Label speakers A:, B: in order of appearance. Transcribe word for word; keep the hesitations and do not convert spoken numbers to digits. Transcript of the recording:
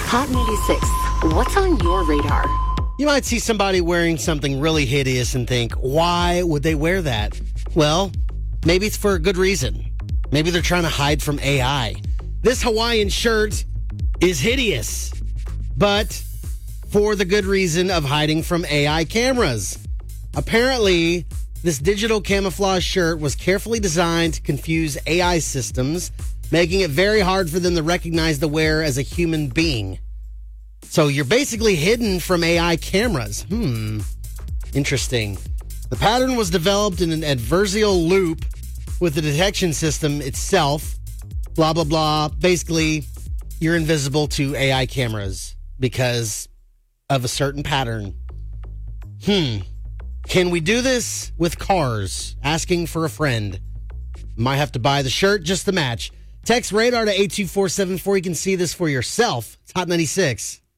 A: Hot ninety-six, what's on your radar?
B: You might see somebody wearing something really hideous and think, why would they wear that? Well, maybe it's for a good reason. Maybe they're trying to hide from A I. This Hawaiian shirt is hideous, but for the good reason of hiding from A I cameras. Apparently, this digital camouflage shirt was carefully designed to confuse A I systems, making it very hard for them to recognize the wearer as a human being. So you're basically hidden from A I cameras. Hmm. Interesting. The pattern was developed in an adversarial loop with the detection system itself. Blah, blah, blah. Basically, you're invisible to A I cameras because of a certain pattern. Hmm. Can we do this with cars? Asking for a friend. Might have to buy the shirt just to match. Text radar to eight two four seven four. You can see this for yourself. It's Hot ninety-six.